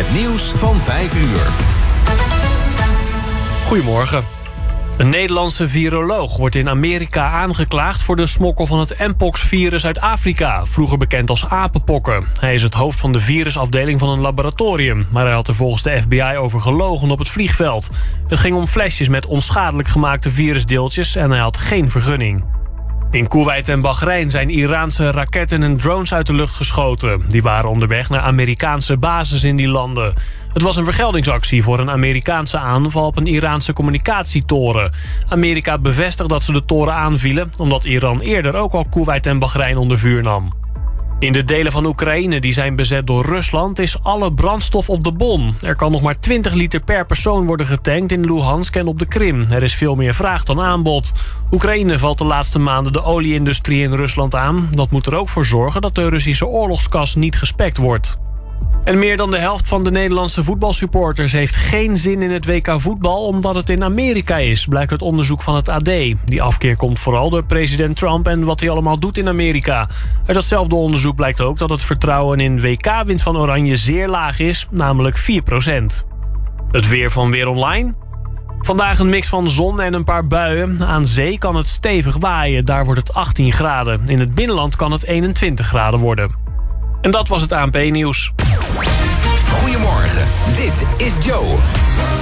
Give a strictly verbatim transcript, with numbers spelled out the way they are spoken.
Het nieuws van vijf uur. Goedemorgen. Een Nederlandse viroloog wordt in Amerika aangeklaagd voor de smokkel van het mpox-virus uit Afrika, vroeger bekend als apenpokken. Hij is het hoofd van de virusafdeling van een laboratorium, maar hij had er volgens de F B I over gelogen op het vliegveld. Het ging om flesjes met onschadelijk gemaakte virusdeeltjes en hij had geen vergunning. In Koeweit en Bahrein zijn Iraanse raketten en drones uit de lucht geschoten. Die waren onderweg naar Amerikaanse bases in die landen. Het was een vergeldingsactie voor een Amerikaanse aanval op een Iraanse communicatietoren. Amerika bevestigt dat ze de toren aanvielen, omdat Iran eerder ook al Koeweit en Bahrein onder vuur nam. In de delen van Oekraïne die zijn bezet door Rusland is alle brandstof op de bon. Er kan nog maar twintig liter per persoon worden getankt in Luhansk en op de Krim. Er is veel meer vraag dan aanbod. Oekraïne valt de laatste maanden de olieindustrie in Rusland aan. Dat moet er ook voor zorgen dat de Russische oorlogskas niet gespekt wordt. En meer dan de helft van de Nederlandse voetbalsupporters heeft geen zin in het W K voetbal omdat het in Amerika is, blijkt uit onderzoek van het A D. Die afkeer komt vooral door president Trump en wat hij allemaal doet in Amerika. Uit datzelfde onderzoek blijkt ook dat het vertrouwen in W K-winst van Oranje zeer laag is, namelijk vier procent. Het weer van Weer Online. Vandaag een mix van zon en een paar buien. Aan zee kan het stevig waaien, daar wordt het achttien graden. In het binnenland kan het eenentwintig graden worden. En dat was het A N P-nieuws. Goedemorgen, dit is Joe.